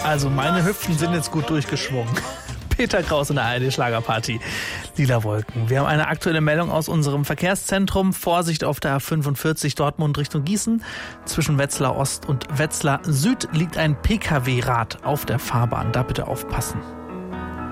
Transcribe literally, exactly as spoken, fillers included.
Also meine Hüften sind jetzt gut durchgeschwungen. Peter Kraus in der A R D-Schlagerparty. Lila Wolken. Wir haben eine aktuelle Meldung aus unserem Verkehrszentrum. Vorsicht auf der A fünfundvierzig Dortmund Richtung Gießen. Zwischen Wetzlar Ost und Wetzlar Süd liegt ein Pkw-Rad auf der Fahrbahn. Da bitte aufpassen.